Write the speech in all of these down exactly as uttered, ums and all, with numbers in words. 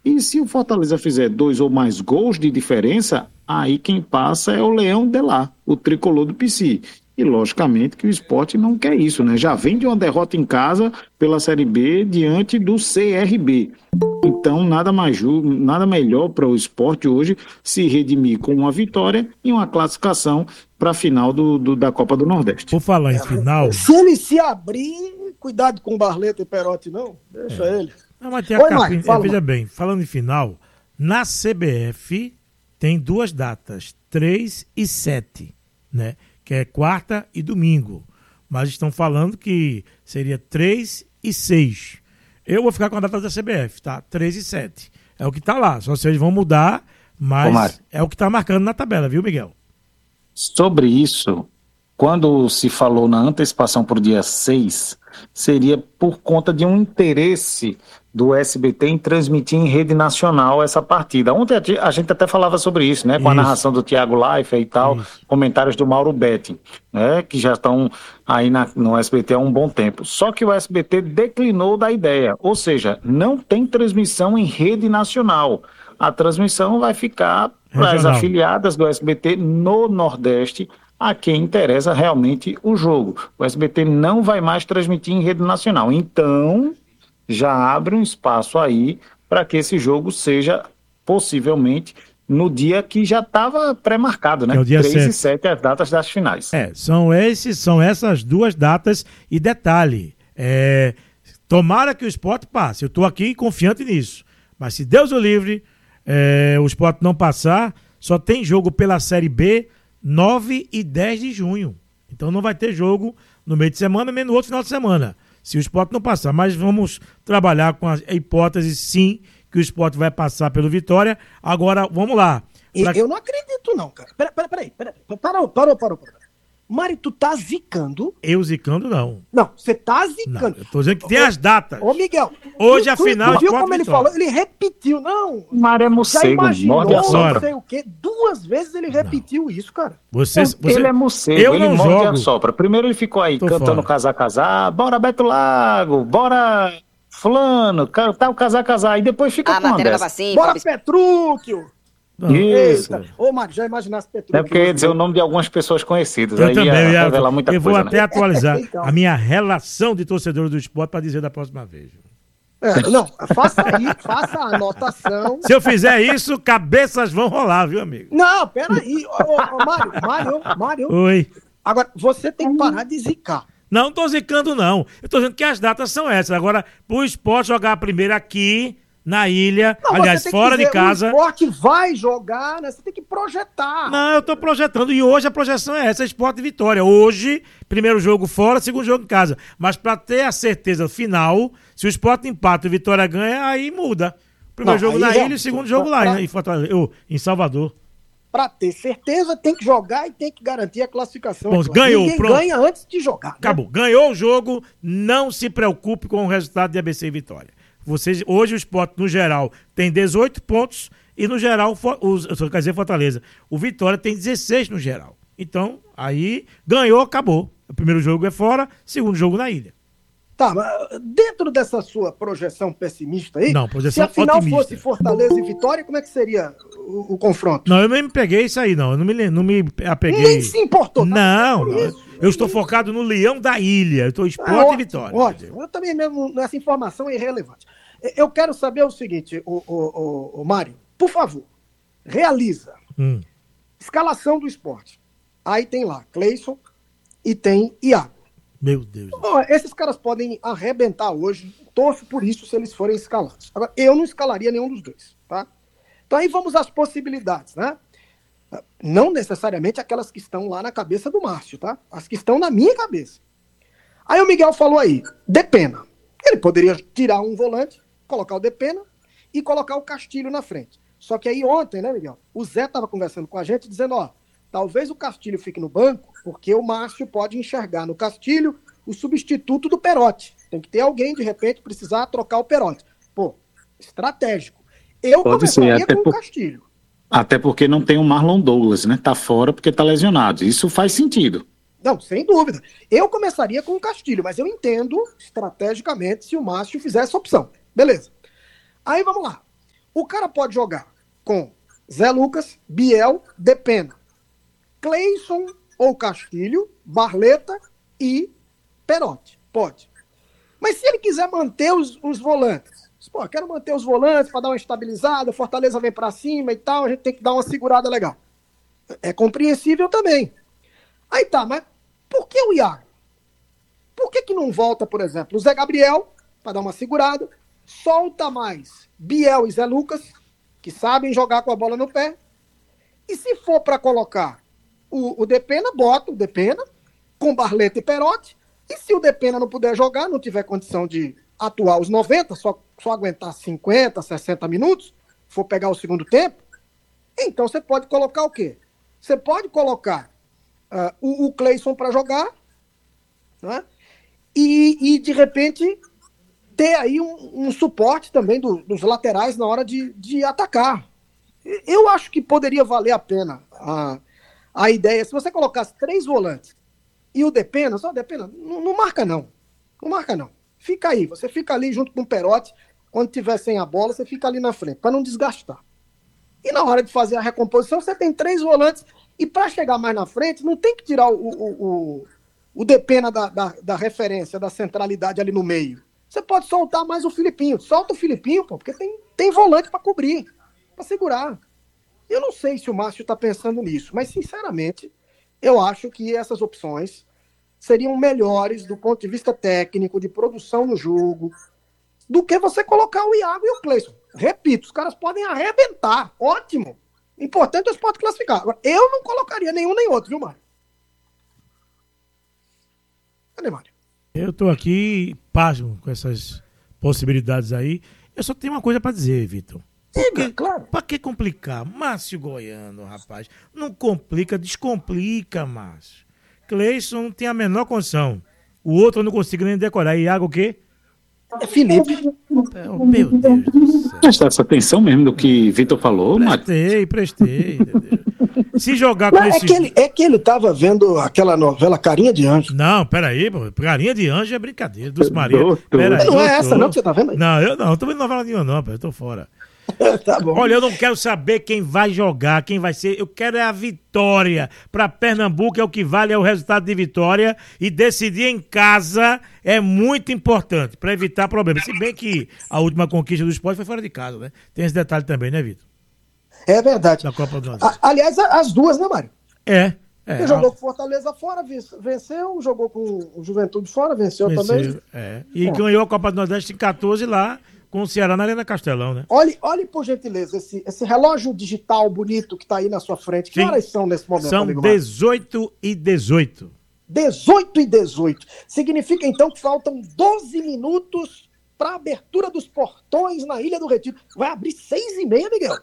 E se o Fortaleza fizer dois ou mais gols de diferença, aí quem passa é o Leão de lá, o tricolor do P C. E logicamente que o Sport não quer isso, né? Já vem de uma derrota em casa pela Série B diante do C R B. Então, nada mais ju- nada melhor para o Sport hoje se redimir com uma vitória e uma classificação para a final do, do- da Copa do Nordeste. Por falar em final... Se ele se abrir, cuidado com o Barleta e Perotti, não. Deixa É. ele. Não, mas tem a Oi, capinha. Mário, fala, Veja Mário. bem, falando em final, na C B F tem duas datas, três e sete, né? Que é quarta e domingo. Mas estão falando que seria três e seis. Eu vou ficar com a data da C B F, tá? três e sete. É o que tá lá. Só vocês vão mudar, mas Ô, Mário. é o que tá marcando na tabela, viu, Miguel? Sobre isso, quando se falou na antecipação para o dia seis, seria por conta de um interesse do S B T em transmitir em rede nacional essa partida. Ontem a ti- a gente até falava sobre isso, né? Com a Isso. narração do Thiago Leifert e tal, Isso. comentários do Mauro Betti, né? Que já estão aí na- no S B T há um bom tempo. Só que o S B T declinou da ideia, ou seja, não tem transmissão em rede nacional. A transmissão vai ficar para as Regional. afiliadas do S B T no Nordeste, a quem interessa realmente o jogo. O S B T não vai mais transmitir em rede nacional. Então, já abre um espaço aí para que esse jogo seja possivelmente no dia que já estava pré-marcado, né? Que é o dia três e sete. sete as datas das finais. É, são, esses, são essas duas datas. E detalhe, é, tomara que o Sport passe. Eu estou aqui confiante nisso. Mas se Deus o livre, é, o Sport não passar, só tem jogo pela Série B nove e dez de junho. Então não vai ter jogo no meio de semana, nem no outro final de semana. Se o Sport não passar. Mas vamos trabalhar com a hipótese, sim, que o Sport vai passar pelo Vitória. Agora, vamos lá. E Pra- Eu não acredito, não, cara. Pera, pera, peraí. Pera, parou, parou, parou, parou. Mário, tu tá zicando? Eu zicando, não. Não, você tá Não, zicando. eu tô dizendo que tem as datas. Ô, Miguel. Hoje tu- a tu- final, Tu viu Sport como ele Vitória. falou? Ele repetiu. Não, Maré já morcego, imaginou, morde a não sopra. sei o quê. Duas vezes ele repetiu isso, cara. Você, você, Ele é morcego, eu ele não morde jogo. a sopra. Primeiro ele ficou aí Tô cantando fora. casar, casar, bora Beto Lago, bora fulano, cantar o casar, casar, e depois fica A com uma matéria dessa. tava assim, Bora, Bob. Petrúquio! Não, Isso. Eita. Ô, Mário, já imaginasse É Petrúquio? porque ia dizer o nome de algumas pessoas conhecidas, eu aí também, ia eu, ia- revelar muita eu vou coisa, até né? atualizar Então. a minha relação de torcedor do esporte para dizer da próxima vez. É, não, faça aí, faça a anotação. Se eu fizer isso, cabeças vão rolar, viu, amigo? Não, peraí. Ô, ô, ô, Mário, Mário, Mário. Oi. Agora, você tem que parar de zicar. Não tô zicando, não. Eu tô dizendo que as datas são essas. Agora, pro esporte jogar a primeira aqui, na ilha, Não, aliás, você tem que fora de dizer, casa. O esporte vai jogar, né? Você tem que projetar. Não, eu tô projetando. E hoje a projeção é essa, Sport e Vitória. Hoje, primeiro jogo fora, segundo jogo em casa. Mas pra ter a certeza final, se o Sport empata e o Vitória ganha, aí muda. Primeiro Não, jogo aí na realmente, ilha e o segundo jogo pra- lá, pra- né, em, Fortaleza, ou, em Salvador. Pra ter certeza, tem que jogar e tem que garantir a classificação. Bom, é claro. ganhou, Ninguém pronto. ganha antes de jogar. né? Acabou. Ganhou o jogo, não se preocupe com o resultado de A B C e Vitória. Vocês, hoje o Sport, no geral, tem dezoito pontos e no geral, fo- os, quer dizer, Fortaleza, o Vitória tem dezesseis no geral. Então, aí, ganhou, acabou. O primeiro jogo é fora, segundo jogo na ilha. Tá, mas dentro dessa sua projeção pessimista aí, Não, projeção se a final otimista. fosse Fortaleza e Vitória, como é que seria o, o confronto? Não, eu nem me peguei isso aí, não. Eu não me, não me apeguei. Nem se importou. tá? Não, Por não. isso. Eu estou focado no Leão da Ilha. Eu estou Ah, Sport e ótimo, Vitória. ótimo. Eu também mesmo, essa informação é irrelevante. Eu quero saber o seguinte, o, o, o, o Mário, por favor, realiza Hum. escalação do esporte. Aí tem lá Cleison e tem Iago. Meu Deus. Bom, esses caras podem arrebentar hoje, torço por isso se eles forem escalados. Agora, eu não escalaria nenhum dos dois, tá? Então aí vamos às possibilidades, né? Não necessariamente aquelas que estão lá na cabeça do Márcio, tá? As que estão na minha cabeça. Aí o Miguel falou aí, Depena. Ele poderia tirar um volante, colocar o Depena e colocar o Castilho na frente. Só que aí ontem, né, Miguel? O Zé estava conversando com a gente, dizendo, ó, talvez o Castilho fique no banco, porque o Márcio pode enxergar no Castilho o substituto do Perotti. Tem que ter alguém, de repente, precisar trocar o Perotti. Pô, estratégico. Eu Pode ser, começaria até com por- o Castilho. Até porque não tem o Marlon Douglas, né? Tá fora porque tá lesionado. Isso faz sentido. Não, sem dúvida. Eu começaria com o Castilho, mas eu entendo estrategicamente se o Márcio fizer essa opção. Beleza. Aí vamos lá. O cara pode jogar com Zé Lucas, Biel, Depena, Cleison ou Castilho, Barleta e Perotti. Pode. Mas se ele quiser manter os, os volantes, pô, quero manter os volantes para dar uma estabilizada, Fortaleza vem para cima e tal, a gente tem que dar uma segurada legal. É compreensível também. Aí tá, mas por que o Iago? Por que que não volta, por exemplo, o Zé Gabriel, para dar uma segurada, solta mais Biel e Zé Lucas, que sabem jogar com a bola no pé, e se for para colocar o, o Depena, bota o Depena, com Barleta e Perotti, e se o Depena não puder jogar, não tiver condição de atuar os noventa, só, só aguentar cinquenta, sessenta minutos, for pegar o segundo tempo, então você pode colocar o quê? Você pode colocar uh, o, o Cleison para jogar, né? e, e, de repente, ter aí um, um suporte também do, dos laterais na hora de, de atacar. Eu acho que poderia valer a pena a, a ideia, se você colocasse três volantes e o Depena, só o Depena, não, não marca não, não marca não. Fica aí, você fica ali junto com o Perotti, quando tiver sem a bola, você fica ali na frente, para não desgastar. E na hora de fazer a recomposição, você tem três volantes, e para chegar mais na frente, não tem que tirar o, o, o, o Depena da, da, da referência, da centralidade ali no meio. Você pode soltar mais o Filipinho. Solta o Filipinho, pô, porque tem, tem volante para cobrir, para segurar. Eu não sei se o Márcio está pensando nisso, mas, sinceramente, eu acho que essas opções seriam melhores do ponto de vista técnico, de produção no jogo, do que você colocar o Iago e o Cleison. Repito, os caras podem arrebentar. Ótimo. Importante é o Sport classificar. Agora, eu não colocaria nenhum nem outro, viu, Mário? Cadê, Mário? Eu tô aqui pasmo com essas possibilidades aí. Eu só tenho uma coisa para dizer, Vitor. Diga, claro. Pra que complicar? Márcio Goiano, rapaz. Não complica, descomplica, Márcio. Cleison não tem a menor condição. O outro eu não consigo nem decorar. Iago o quê? É Felipe. Oh, meu Deus do céu. Presta essa atenção mesmo do que Vitor falou, Mário. Prestei, prestei. Entendeu? Se jogar com Não, esse... é, que ele, é que ele tava vendo aquela novela Carinha de Anjo. Não, peraí, pô. Carinha de Anjo é brincadeira. Dulce Maria. Doutor. Peraí, Não é doutor. essa não que você tá vendo aí? Não, eu não. Não tô vendo novela nenhuma não, pô. Eu tô fora. Tá bom. Olha, eu não quero saber quem vai jogar, quem vai ser. Eu quero é a vitória. Para Pernambuco é o que vale, é o resultado de vitória. E decidir em casa é muito importante para evitar problemas. Se bem que a última conquista do esporte foi fora de casa, né? Tem esse detalhe também, né, Vitor? É verdade. Da Copa do Nordeste. A- aliás, a- as duas, né, Mário? É. é Ele jogou com Fortaleza fora, ven- venceu, jogou com o Juventude fora, venceu, venceu, também. é. E É. ganhou a Copa do Nordeste em catorze lá, com o Ceará na Arena Castelão, né? Olhe, olhe, por gentileza, esse, esse relógio digital bonito que está aí na sua frente. Que Sim. horas são nesse momento, São amigo Mário? dezoito e dezoito. dezoito e dezoito. Significa, então, que faltam doze minutos para a abertura dos portões na Ilha do Retiro. Vai abrir seis e meia, Miguel?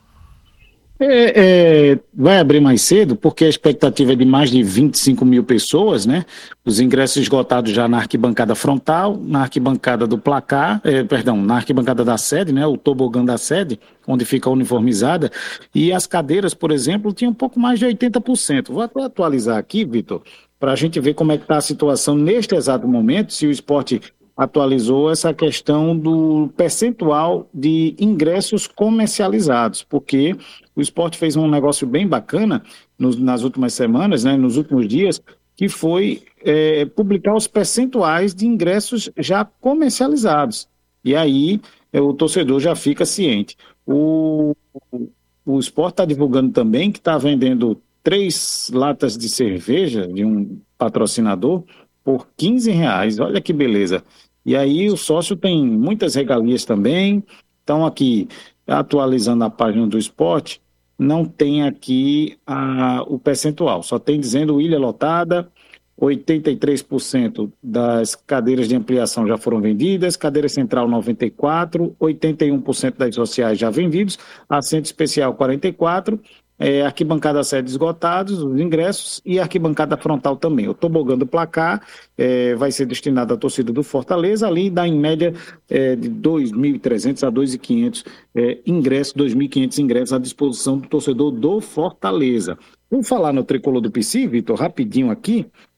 É, é, vai abrir mais cedo, porque a expectativa é de mais de vinte e cinco mil pessoas, né? Os ingressos esgotados já na arquibancada frontal, na arquibancada do placar, é, perdão, na arquibancada da sede, né? O tobogã da sede, onde fica uniformizada, e as cadeiras, por exemplo, tinham um pouco mais de oitenta por cento. Vou até atualizar aqui, Vitor, para a gente ver como é que está a situação neste exato momento, se o esporte atualizou essa questão do percentual de ingressos comercializados, porque o esporte fez um negócio bem bacana nos, nas últimas semanas, né, nos últimos dias, que foi é, publicar os percentuais de ingressos já comercializados. E aí é, o torcedor já fica ciente. O, o, o esporte está divulgando também que está vendendo três latas de cerveja de um patrocinador por quinze reais, olha que beleza. E aí o sócio tem muitas regalias também. Então aqui, atualizando a página do esporte, não tem aqui a, o percentual, só tem dizendo ilha lotada, oitenta e três por cento das cadeiras de ampliação já foram vendidas, cadeira central noventa e quatro por cento, oitenta e um por cento das sociais já vendidos, assento especial quarenta e quatro por cento, É, arquibancada sede esgotados, os ingressos, e arquibancada frontal também. O tobogã do placar é, vai ser destinado à torcida do Fortaleza, ali dá em média é, de dois mil e trezentos a dois mil e quinhentos é, ingressos, dois mil e quinhentos ingressos à disposição do torcedor do Fortaleza. Vamos falar no tricolor do P C, Vitor, rapidinho aqui.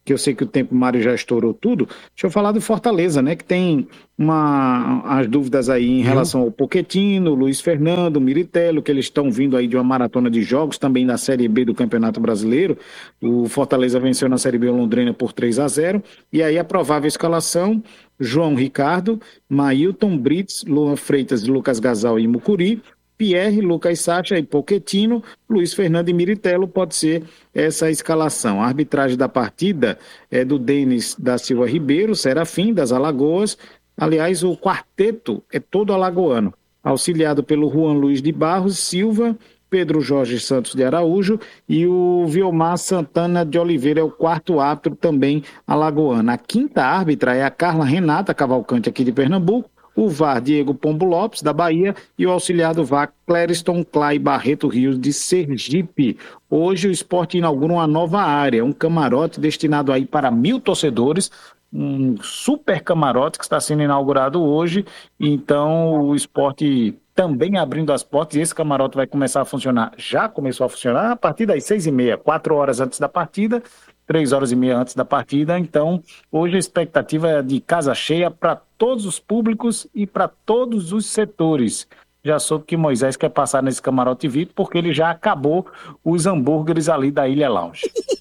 que eu sei que o tempo Mário já estourou tudo, deixa eu falar do Fortaleza, né, que tem uma, as dúvidas aí em relação ao Pochettino, Luiz Fernando, Miritello, que eles estão vindo aí de uma maratona de jogos, também na Série B do Campeonato Brasileiro. O Fortaleza venceu na Série B o Londrina por três a zero, e aí a provável escalação: João Ricardo, Mailton, Brits, Luan Freitas, Lucas Gasal e Mucuri, Pierre, Lucas Sacha e Pochettino, Luiz Fernando e Miritello, pode ser essa escalação. A arbitragem da partida é do Denis da Silva Ribeiro, Serafim, das Alagoas. Aliás, o quarteto é todo alagoano, auxiliado pelo Juan Luiz de Barros Silva, Pedro Jorge Santos de Araújo e o Vilmar Santana de Oliveira é o quarto árbitro, também alagoano. A quinta árbitra é a Carla Renata Cavalcante, aqui de Pernambuco, o V A R Diego Pombo Lopes, da Bahia, e o auxiliar do V A R Clériston Clay Barreto Rios, de Sergipe. Hoje o Sport inaugura uma nova área, um camarote destinado aí para mil torcedores, um super camarote que está sendo inaugurado hoje. Então o Sport também abrindo as portas, e esse camarote vai começar a funcionar, já começou a funcionar a partir das seis e meia, quatro horas antes da partida, três horas e meia antes da partida. Então hoje a expectativa é de casa cheia para todos os públicos e para todos os setores. Já soube que Moisés quer passar nesse camarote V I P porque ele já acabou os hambúrgueres ali da Ilha Lounge.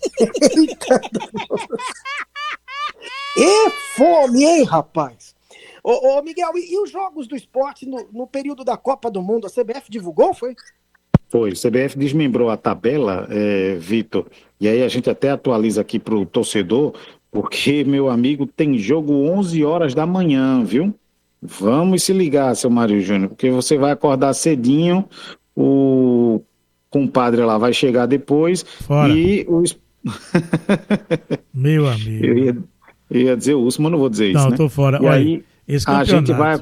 E fome, hein, rapaz? Ô, ô Miguel, e, e os jogos do esporte no, no período da Copa do Mundo? A C B F divulgou, foi? Foi, o C B F desmembrou a tabela, é, Vitor, e aí a gente até atualiza aqui para o torcedor, porque, meu amigo, tem jogo onze horas da manhã, viu? Vamos se ligar, seu Mário Júnior, porque você vai acordar cedinho, o compadre lá vai chegar depois. Fora. E o... Meu amigo. Eu ia, eu ia dizer o urso, mas não vou dizer não, isso, Não, eu tô né? fora. E Olha, aí, esse a gente vai...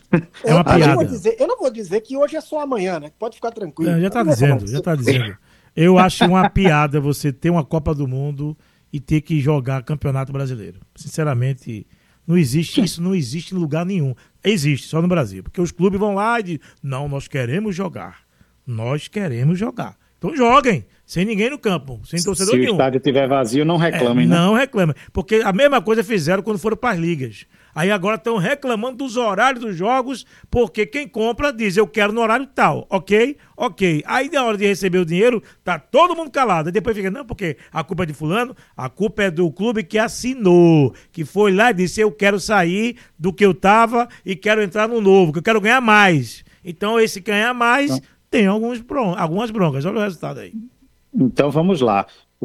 É uma eu, piada. Eu não, vou dizer, eu não vou dizer que hoje é só amanhã, né? Pode ficar tranquilo. Não, já tá dizendo, já tá dizendo. Eu acho uma piada você ter uma Copa do Mundo e ter que jogar Campeonato Brasileiro. Sinceramente, não existe isso, não existe em lugar nenhum. Existe, só no Brasil. Porque os clubes vão lá e dizem, não, nós queremos jogar. Nós queremos jogar. Então joguem, sem ninguém no campo, sem torcedor nenhum. nenhum. Se o estádio estiver vazio, não reclamem, é, né? Não reclamem, porque a mesma coisa fizeram quando foram para as ligas. Aí agora estão reclamando dos horários dos jogos, porque quem compra diz, eu quero no horário tal, ok? Ok. Aí na hora de receber o dinheiro, tá todo mundo calado. Aí depois fica, não, porque a culpa é de fulano, a culpa é do clube que assinou, que foi lá e disse, eu quero sair do que eu tava e quero entrar no novo, que eu quero ganhar mais. Então esse ganhar mais não. tem alguns bron- algumas broncas. Olha o resultado aí. Então vamos lá.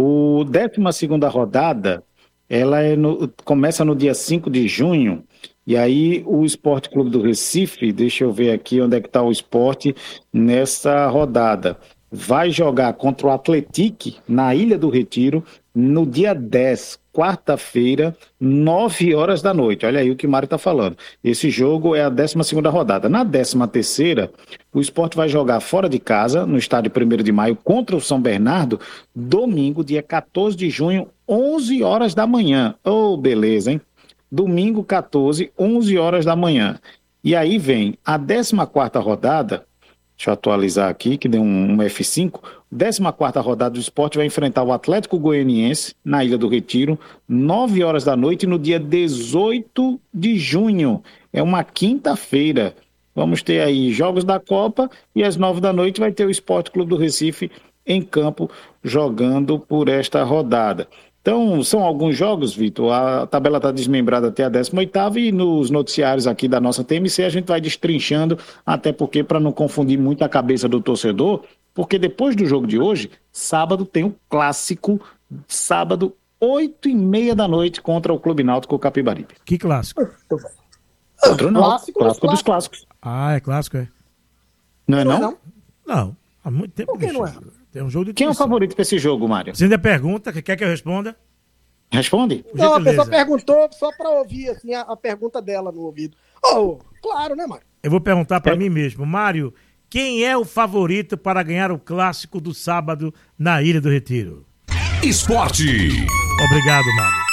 O décima segunda rodada, ela é no, começa no dia cinco de junho, e aí o Sport Clube do Recife, deixa eu ver aqui onde é que está o Sport nessa rodada, vai jogar contra o Atlético na Ilha do Retiro no dia dez, quarta-feira, nove horas da noite. Olha aí o que o Mário está falando. Esse jogo é a décima segunda rodada. Na décima terceira, o Sport vai jogar fora de casa, no estádio primeiro de maio, contra o São Bernardo, domingo, dia quatorze de junho, onze horas da manhã. Oh, beleza, hein? Domingo, quatorze, onze horas da manhã. E aí vem a décima quarta rodada, deixa eu atualizar aqui, que deu um, um F cinco, décima quarta rodada do Sport vai enfrentar o Atlético Goianiense, na Ilha do Retiro, nove horas da noite, no dia dezoito de junho. É uma quinta-feira. Vamos ter aí jogos da Copa e às nove da noite vai ter o Sport Clube do Recife em campo jogando por esta rodada. Então, são alguns jogos, Vitor. A tabela está desmembrada até a décima oitava e nos noticiários aqui da nossa T M C a gente vai destrinchando, até porque para não confundir muito a cabeça do torcedor, porque depois do jogo de hoje, sábado tem o clássico, sábado, oito e meia da noite, contra o Clube Náutico Capibaribe. Que clássico? Contra o Náutico, clássico dos clássicos. Ah, é clássico, é? Não é não? Não, não. Há muito tempo. Por que não é? Tem um jogo de Quem é o favorito para esse jogo, Mário? Você ainda pergunta, quer que eu responda? Responde. Não, a pessoa perguntou só para ouvir assim, a, a pergunta dela no ouvido. Oh, claro, né, Mário? Eu vou perguntar para é. mim mesmo. Mário, quem é o favorito para ganhar o clássico do sábado na Ilha do Retiro? Esporte. Obrigado, Mário.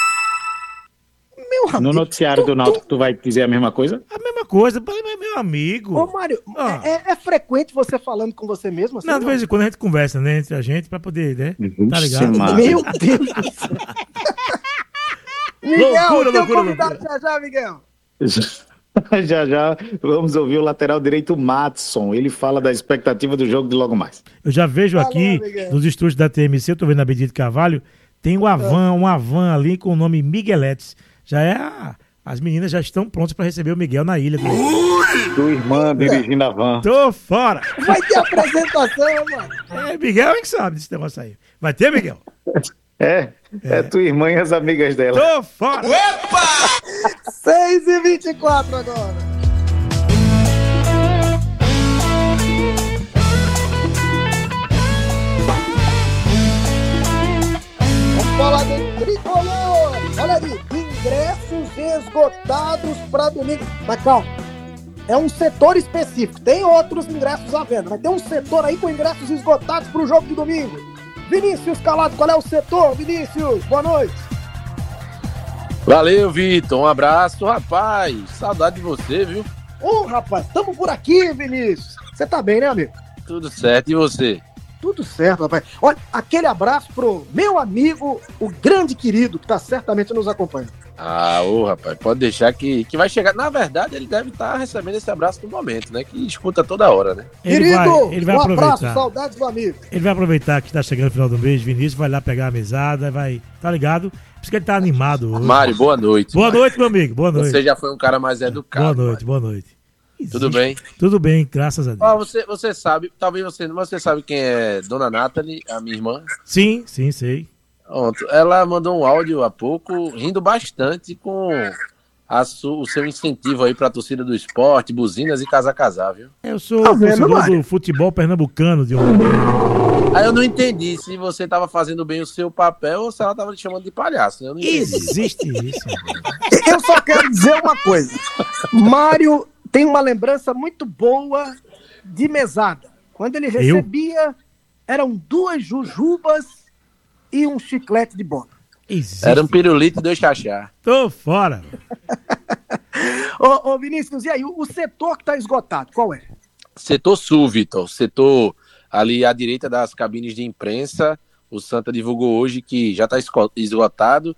Meu amigo, no noticiário tu, do Náutico, tu... tu vai dizer a mesma coisa? A mesma coisa, meu amigo. Ô, Mário, ah. é, é frequente você falando com você mesmo? Assim, não, de vez em quando a gente conversa, né, entre a gente, pra poder, né? Uhum, tá ligado? Meu Deus do céu. Miguel, Loucura, teu loucura, convidado loucura. já já, Miguel. Já já vamos ouvir o lateral direito Matson. Ele fala da expectativa do jogo de logo mais. Eu já vejo Alô, aqui, Miguel. nos estúdios da T M C, eu tô vendo a Benedito Carvalho, tem uma van, uma van ali com o nome Migueletes. Já é a... As meninas já estão prontas para receber o Miguel na ilha. Tua irmã dirigindo a van. Tô fora! Vai ter apresentação, mano. É, Miguel é que sabe desse negócio aí. Vai ter, Miguel? É, é tua irmã e as amigas dela. Tô fora! seis e vinte e quatro agora. Vamos falar do tricolor. Olha ali, ingressos esgotados para domingo. Mas calma, é um setor específico. Tem outros ingressos à venda, mas tem um setor aí com ingressos esgotados para o jogo de domingo. Vinícius Calado, qual é o setor? Vinícius, boa noite. Valeu, Vitor. Um abraço, rapaz. Saudade de você, viu? Ô, rapaz, estamos por aqui, Vinícius. Você tá bem, né, amigo? Tudo certo. E você? Tudo certo, rapaz. Olha, aquele abraço pro meu amigo, o grande querido, que tá certamente nos acompanhando. Ah, ô, rapaz, pode deixar que, que vai chegar. Na verdade, ele deve estar recebendo esse abraço no momento, né? Que escuta toda hora, né? Ele querido, vai, ele vai um aproveitar. abraço, saudades do amigo. Ele vai aproveitar que tá chegando o final do mês, Vinícius, vai lá pegar a mesada, vai. Tá ligado? Por isso que ele tá animado hoje. Mário, boa noite. Boa noite, meu amigo. Boa noite. Você já foi um cara mais educado. Boa noite, Mário. boa noite. Tudo Existe- bem? Tudo bem, graças a Deus. Ó, você, você sabe, talvez você não, mas você sabe quem é Dona Nathalie, a minha irmã? Sim, sim, sei. Pronto. Ela mandou um áudio há pouco, rindo bastante com a su- o seu incentivo aí pra torcida do esporte, buzinas e casa-casar, viu? Eu sou Tá vendo, torcedor Mário? do futebol pernambucano de um. Aí eu não entendi se você tava fazendo bem o seu papel ou se ela tava te chamando de palhaço, né? Eu não entendi. Existe isso. amigo. Eu só quero dizer uma coisa. Mário tem uma lembrança muito boa de mesada. Quando ele recebia, eram duas jujubas e um chiclete de bola. Existe. Era um pirulito e dois chachá. Tô fora. Ô, ô Vinícius, e aí, o, o setor que tá esgotado, qual é? Setor Sul, Vitor. Setor ali à direita das cabines de imprensa. O Santa divulgou hoje que já está esgotado.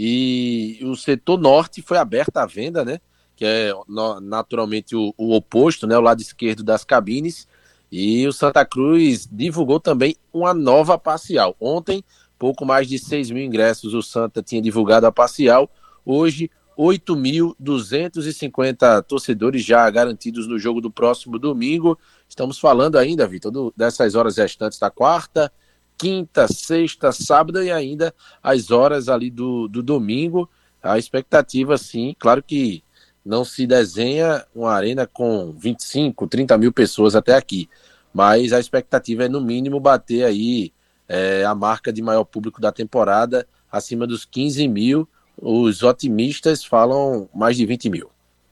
E o setor norte foi aberto à venda, né? Que é no- naturalmente o, o oposto, né? O lado esquerdo das cabines. E o Santa Cruz divulgou também uma nova parcial. Ontem, pouco mais de seis mil ingressos o Santa tinha divulgado a parcial. Hoje, oito mil duzentos e cinquenta torcedores já garantidos no jogo do próximo domingo. Estamos falando ainda, Vitor, do- dessas horas restantes da quarta, quinta, sexta, sábado e ainda as horas ali do, do domingo. A expectativa, sim, claro que não se desenha uma arena com vinte e cinco, trinta mil pessoas até aqui, mas a expectativa é no mínimo bater aí é, a marca de maior público da temporada, acima dos quinze mil. Os otimistas falam mais de vinte mil.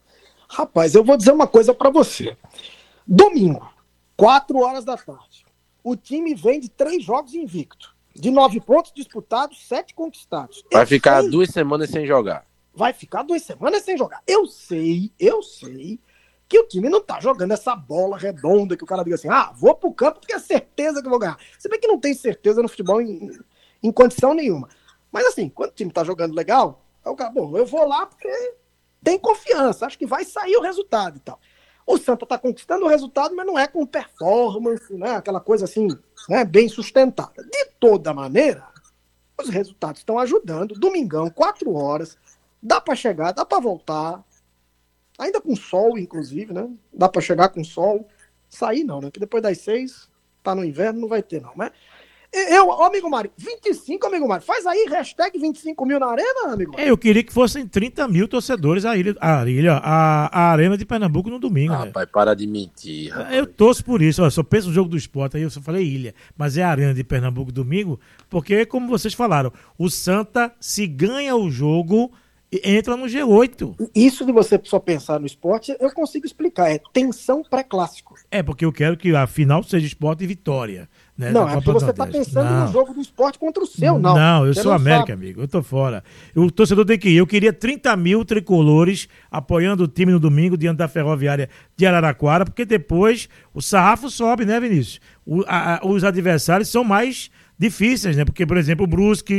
Rapaz, eu vou dizer uma coisa pra você. Domingo, quatro horas da tarde. O time vem de três jogos invicto. De nove pontos disputados, sete conquistados. Vai Eu ficar sei- duas semanas sem jogar. Vai ficar duas semanas sem jogar. Eu sei, eu sei que o time não tá jogando essa bola redonda que o cara diga assim, ah, vou pro campo porque é certeza que eu vou ganhar. Se bem que não tem certeza no futebol em, em condição nenhuma. Mas assim, quando o time tá jogando legal, aí o cara, bom, eu vou lá porque tem confiança, acho que vai sair o resultado e tal. O Santa tá conquistando o resultado, mas não é com performance, né? Aquela coisa assim, né? Bem sustentada. De toda maneira, os resultados estão ajudando. Domingão, quatro horas, dá para chegar, dá para voltar. Ainda com sol, inclusive, né? Dá para chegar com sol. Sair não, né? Que depois das seis, tá no inverno, não vai ter não, né? Eu, ó, amigo Mário, vinte e cinco, amigo Mário, faz aí hashtag vinte e cinco mil na arena, amigo Mário. É, eu queria que fossem trinta mil torcedores a ilha, a, ilha, a, a Arena de Pernambuco no domingo, Ah, né? rapaz, para de mentir. Rapaz. Eu torço por isso, ó, só penso no jogo do esporte, aí eu só falei ilha, mas é a Arena de Pernambuco domingo, porque, como vocês falaram, o Santa, se ganha o jogo, entra no G oito. Isso de você só pensar no esporte, eu consigo explicar. É tensão pré-clássico. É, porque eu quero que a final seja esporte e vitória. Né, Não, da é Copa porque do você tá Nordeste. pensando Não. no jogo do esporte contra o seu, não. Não, eu Você sou não América, sabe. amigo. Eu tô fora. O torcedor tem que ir. Eu queria trinta mil tricolores apoiando o time no domingo diante da Ferroviária de Araraquara, porque depois o sarrafo sobe, né, Vinícius? O- a- a- os adversários são mais difíceis, né? Porque, por exemplo, o Brusque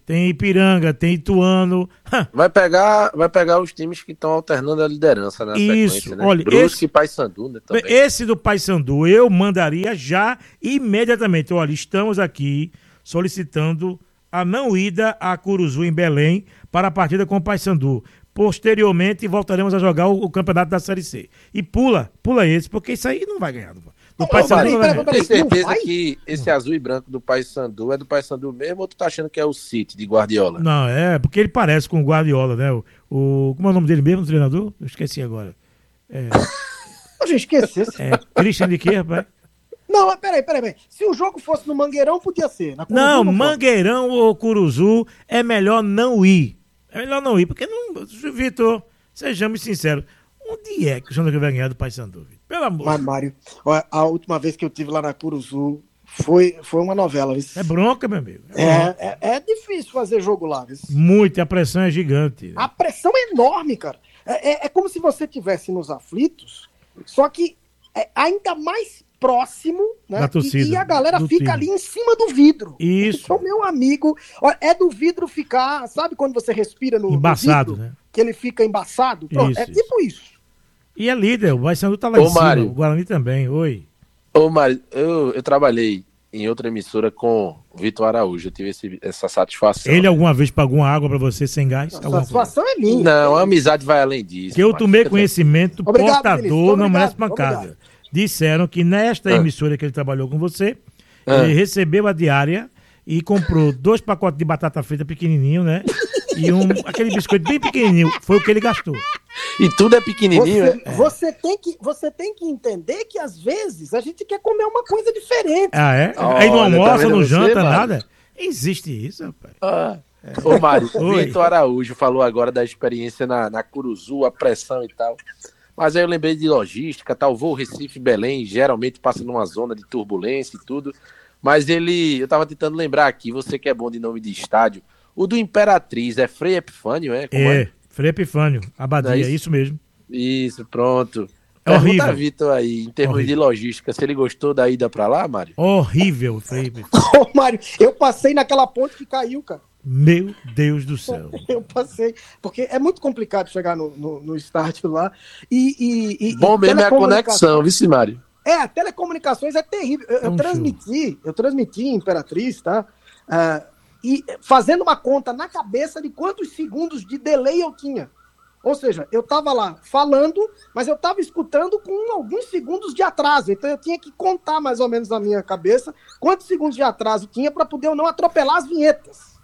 tem Ipiranga, tem Ituano. Vai pegar, vai pegar os times que estão alternando a liderança na Isso, sequência, né? olha, Brusque esse, e Paysandu, né, também. Esse do Paysandu eu mandaria já imediatamente. Olha, estamos aqui solicitando a não ida a Curuzu em Belém para a partida com o Paysandu. Posteriormente voltaremos a jogar o, o campeonato da Série C. E pula, pula esse, porque isso aí não vai ganhar. Do Paysandu não vai ganhar. Tem certeza que esse azul e branco do Paysandu é do Paysandu mesmo ou tu tá achando que é o City de Guardiola? Não, é porque ele parece com o Guardiola, né? O, o, como é o nome dele mesmo, o treinador? Eu esqueci agora. É, Eu já esqueci. é Christian de quê, rapaz? Não, mas peraí, peraí, peraí. Se o jogo fosse no Mangueirão, podia ser. Na Curuzu, Não, não Mangueirão ou Curuzu é melhor não ir. É melhor não ir, porque não. Vitor, sejamos sinceros. Onde é que o Santa vai ganhar do Paysandu? Pelo amor. Mas, Mário, olha, a última vez que eu tive lá na Curuzu foi, foi uma novela. Viu? É bronca, meu amigo. É, É, é, é difícil fazer jogo lá. Viu? muito, e a pressão é gigante. Né? A pressão é enorme, cara. É, é, é como se você estivesse nos aflitos, só que é ainda mais próximo, né? Da torcida, e, e a galera do fica time. ali em cima do vidro. Isso. Então, meu amigo, olha, é do vidro ficar, sabe quando você respira no, Embaçado, no vidro? né? Que ele fica embaçado? Pronto, Isso, é tipo isso. E é líder, o Paysandu tá lá Ô, em cima, Mário. o Guarani também. Oi. Ô, Mário, eu, eu trabalhei em outra emissora com o Vitor Araújo, eu tive esse, essa satisfação. Ele alguma vez pagou uma água pra você sem gás? A Alguma satisfação é minha. Não, a amizade vai além disso. Que eu Macho. tomei conhecimento, Obrigado, portador, Vinícius. não Obrigado, merece pancada. obrigado. Disseram que nesta Ah. emissora que ele trabalhou com você, Ah. ele recebeu a diária e comprou dois pacotes de batata frita pequenininho, né? E um, aquele biscoito bem pequenininho. Foi o que ele gastou. E tudo é pequenininho, Você, né? você, tem que, você tem que entender que às vezes a gente quer comer uma coisa diferente. Ah, é? Olha, Aí não tá almoça, vendo não você, janta, Mário? nada? Existe isso, rapaz. Ah. Ô, Mário, o Oi. Vitor Araújo falou agora da experiência na, na Curuzu, a pressão e tal. Mas aí eu lembrei de logística, tal, voo Recife-Belém, geralmente passa numa zona de turbulência e tudo. Mas ele, eu tava tentando lembrar aqui, você que é bom de nome de estádio, o do Imperatriz é Frei Epifânio, é? Como É, Frei Epifânio, Abadia, Não é é isso? isso mesmo. Isso, pronto. É Pergunta horrível. a Vitor aí, em termos Horrível. de logística, se ele gostou da ida pra lá, Mário? Horrível, Frei Epifânio. Ô, Mário, eu passei naquela ponte que caiu, cara. Meu Deus do céu. Eu passei. Porque é muito complicado chegar no, no, no estádio lá. E, e, e- Bom e mesmo é a telecomunicação- conexão, viu, Mário? É, telecomunicações é terrível. Eu, eu É um transmiti, eu transmiti em Imperatriz, tá? Ah, e fazendo uma conta na cabeça de quantos segundos de delay eu tinha. Ou seja, eu estava lá falando, mas eu estava escutando com alguns segundos de atraso. Então eu tinha que contar mais ou menos na minha cabeça quantos segundos de atraso tinha para poder eu não atropelar as vinhetas.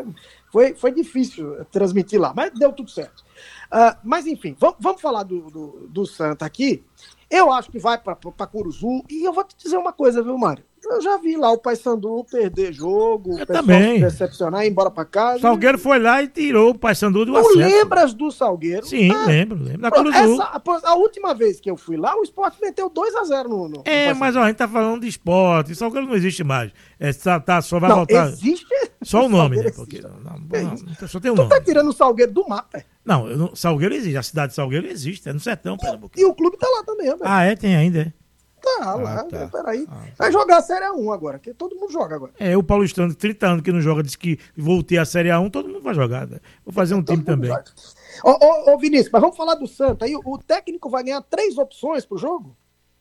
foi, foi difícil transmitir lá, mas deu tudo certo. Ah, mas enfim, vamos, vamos falar do, do, do Santa aqui. Eu acho que vai para Curuzu. E eu vou te dizer uma coisa, viu, Mário? Eu já vi lá o Paysandu perder jogo, Eu o pessoal também. se decepcionar, ir embora para casa. Salgueiro foi lá e tirou o Paysandu do Não acesso. lembras do Salgueiro? Sim, Ah, lembro, lembro. Na pô, Curuzu. essa- a, a última vez que eu fui lá, o Sport meteu dois a zero no, no no É, Paysandu. mas ó, a gente tá falando de esporte. Salgueiro não existe mais. É, tá, tá, só vai Não, voltar. existe. Só o nome, né? Salgueiro Porque, existe. não, É não, isso. não, só tem o Tu nome. tá tirando o Salgueiro do mapa. é? Não, eu não- Salgueiro existe. A cidade de Salgueiro existe. É no sertão, Pernambuco. E o clube tá lá também, velho. Ah, é? Tem ainda, é? Tá lá, tá. peraí. Ah, tá. Vai jogar a Série um agora, que todo mundo joga agora. É, o Paulistano, trinta anos que não joga, disse que voltei à Série A um, todo mundo vai jogar. Né? Vou fazer um Todo time mundo também. joga. Ô, ô, ô, Vinícius, mas vamos falar do Santa. Aí o técnico vai ganhar três opções pro jogo?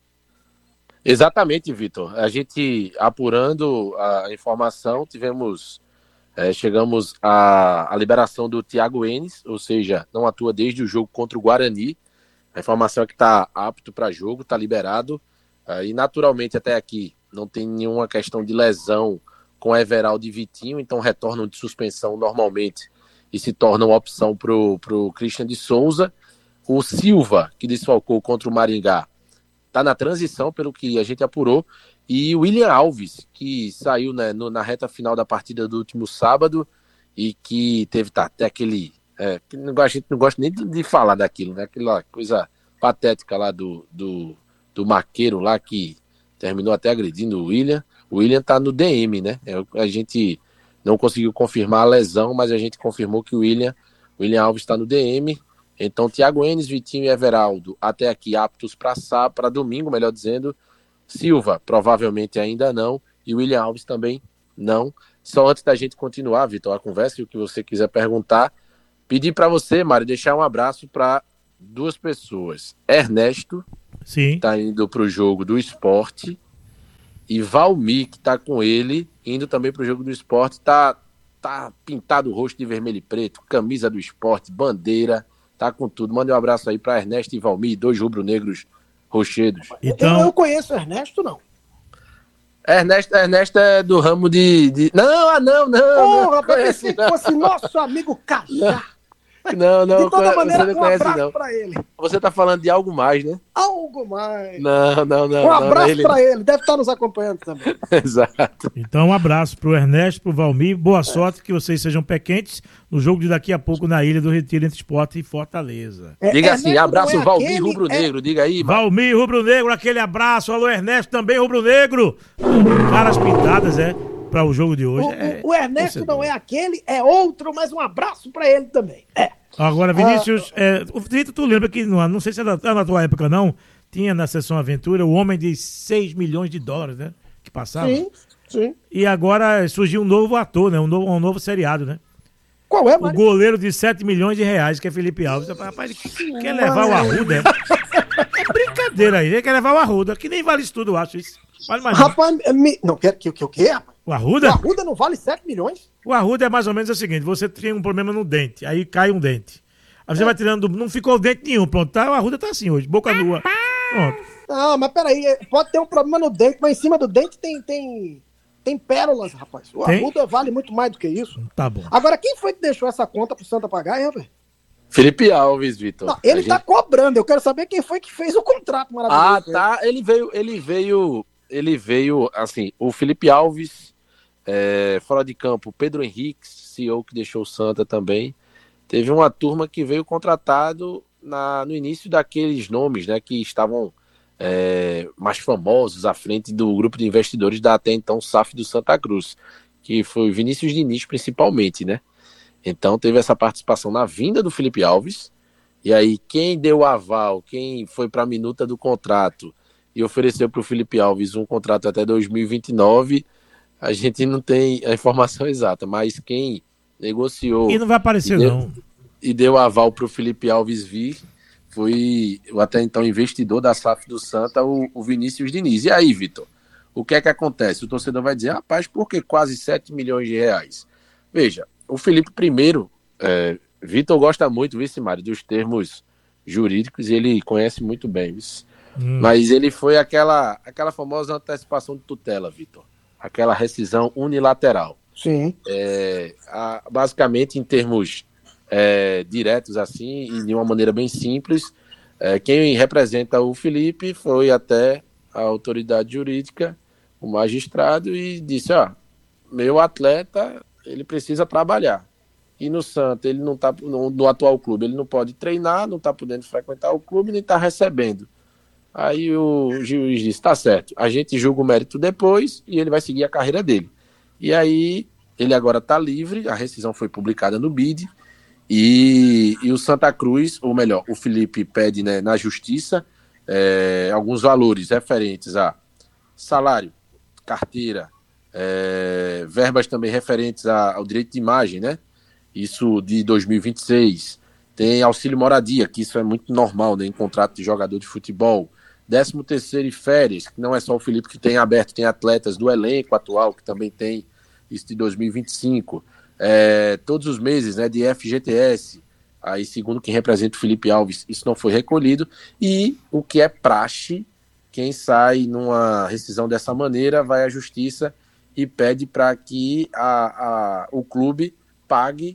Exatamente, Vitor. A gente apurando a informação, tivemos, eh, chegamos à, à liberação do Thiago Enes, ou seja, não atua desde o jogo contra o Guarani. A informação é que está apto para jogo, está liberado. Ah, e naturalmente até aqui não tem nenhuma questão de lesão com Everaldo e Vitinho, então retornam de suspensão normalmente e se tornam opção para o Christian de Souza. O Silva, que desfalcou contra o Maringá, está na transição, pelo que a gente apurou, e o William Alves, que saiu, né, no, na reta final da partida do último sábado e que teve tá, até aquele... É, que não, a gente não gosta nem de, de falar daquilo, né? Aquela coisa patética lá do, do, do Maqueiro lá, que terminou até agredindo o William. O William tá no D M, né? É, a gente não conseguiu confirmar a lesão, mas a gente confirmou que o William, William Alves está no D M. Então, Thiago Enes, Vitinho e Everaldo, até aqui aptos para domingo, melhor dizendo. Silva, provavelmente ainda não. E William Alves também não. só antes da gente continuar, Vitor, a conversa e o que você quiser perguntar, pedir para você, Mário, deixar um abraço para duas pessoas. Ernesto, Sim. que está indo para o jogo do Sport, e Valmir, que está com ele, indo também para o jogo do Sport, está tá pintado o rosto de vermelho e preto, camisa do Sport, bandeira, tá com tudo. Manda um abraço aí para Ernesto e Valmir, dois rubro-negros rochedos. Então... Eu, eu conheço o Ernesto, não. Ernesto, Ernesto é do ramo de... de... Não, ah, não, não. Porra, não rapaz, pensei que fosse nosso amigo Cajá. Não, não, de toda você maneira, não um conhece, abraço não. pra ele. Você tá falando de algo mais, né? Algo mais. Não, não, não. Um abraço não, ele... pra ele, deve estar nos acompanhando também. Exato. Então, um abraço pro Ernesto, pro Valmir. Boa sorte, que vocês sejam pé quentes no jogo de daqui a pouco na Ilha do Retiro entre Sport e Fortaleza. É, diga Ernesto assim, abraço é Valmir aquele, Rubro-Negro, é... diga aí, mano. Valmir Rubro-Negro, aquele abraço. Alô, Ernesto, também Rubro-Negro. Caras pintadas, é, para o jogo de hoje. O, é, o Ernesto não é aquele, é outro, mas um abraço pra ele também. É. Agora, Vinícius, ah, é, o Vitor, tu lembra que, não, não sei se é na, na tua época não, tinha na Sessão Aventura o homem de seis milhões de dólares, né? Que passava. Sim, sim. E agora surgiu um novo ator, né? Um novo, um novo seriado, né? Qual é, O Mário? goleiro de sete milhões de reais, que é Felipe Alves. Rapaz, ele quer levar o Arruda. É, é brincadeira aí, ele quer levar o Arruda, que nem vale isso tudo, eu acho isso. Vale mais Rapaz, me... não, quer que o quê, rapaz? O Arruda? O Arruda não vale sete milhões? O Arruda é mais ou menos o seguinte, você tem um problema no dente, aí cai um dente. Aí você é. vai tirando, não ficou dente nenhum, pronto, tá? O Arruda tá assim hoje, boca nua. Pronto. Não, mas peraí, pode ter um problema no dente, mas em cima do dente tem, tem, tem pérolas, rapaz. O Tem? Arruda vale muito mais do que isso. Tá bom. Agora, quem foi que deixou essa conta pro Santa pagar, hein, velho? Felipe Alves, Vitor. Não, ele A tá gente- cobrando, eu quero saber quem foi que fez o contrato Ah, maravilhoso. tá. Ele veio, ele veio, ele veio, assim, o Felipe Alves, é, fora de campo, Pedro Henrique, C E O que deixou o Santa também. Teve uma turma que veio contratado na, no início daqueles nomes, né, que estavam é, mais famosos à frente do grupo de investidores da até então S A F do Santa Cruz, que foi o Vinícius Diniz principalmente, né? Então teve essa participação na vinda do Felipe Alves, e aí quem deu o aval, quem foi para a minuta do contrato e ofereceu para o Felipe Alves um contrato até dois mil e vinte e nove, a gente não tem a informação exata, mas quem negociou E não vai aparecer, e deu, não. e deu aval para o Felipe Alves vir foi o até então investidor da S A F do Santa, o, o Vinícius Diniz. E aí, Vitor, o que é que acontece? O torcedor vai dizer, rapaz, por que quase sete milhões de reais? Veja, o Felipe primeiro, é, Vitor gosta muito, vice Mário, dos termos jurídicos, e ele conhece muito bem isso. Hum. Mas ele foi aquela, aquela famosa antecipação de tutela, Vitor. Aquela rescisão unilateral. Sim. É, a, basicamente, em termos é, diretos assim, e de uma maneira bem simples, é, quem representa o Felipe foi até a autoridade jurídica, o magistrado, e disse, ó, meu atleta, ele precisa trabalhar. E no Santa, ele não tá, no, no atual clube, ele não pode treinar, não está podendo frequentar o clube, nem está recebendo. Aí o juiz disse, tá certo, a gente julga o mérito depois e ele vai seguir a carreira dele. E aí, ele agora está livre, a rescisão foi publicada no B I D, e, e o Santa Cruz, ou melhor, o Felipe pede, né, na justiça é, alguns valores referentes a salário, carteira, é, verbas também referentes a, ao direito de imagem, né? Isso de dois mil e vinte e seis. Tem auxílio moradia, que isso é muito normal, né, em contrato de jogador de futebol. décimo terceiro e férias, que não é só o Felipe que tem aberto, tem atletas do elenco atual que também tem isso de dois mil e vinte e cinco. É, todos os meses, né, de F G T S, aí segundo quem representa o Felipe Alves, isso não foi recolhido. E o que é praxe, quem sai numa rescisão dessa maneira vai à justiça e pede para que a, a, o clube pague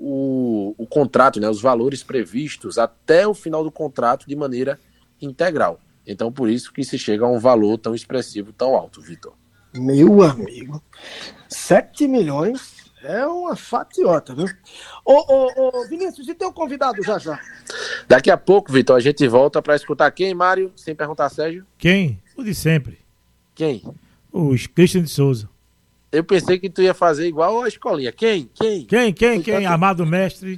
o, o contrato, né, os valores previstos até o final do contrato de maneira integral. Então, por isso que se chega a um valor tão expressivo, tão alto, Vitor. Meu amigo, sete milhões é uma fatiota, viu? Ô, ô, ô, Vinícius, e teu convidado já já? Daqui a pouco, Vitor, a gente volta para escutar quem, Mário? Sem perguntar, Sérgio? Quem? O de sempre. Quem? Os Christian de Souza. Eu pensei que tu ia fazer igual a escolinha. Quem? Quem? Quem, quem, quem? Tanto... Amado Mestre.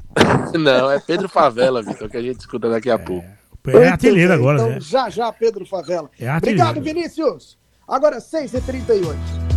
Não, é Pedro Favela, Vitor, que a gente escuta daqui a é... pouco. É artilheiro agora, então, né? já já, Pedro Favela. É artilheiro. Obrigado, Vinícius. Agora, seis e trinta e oito.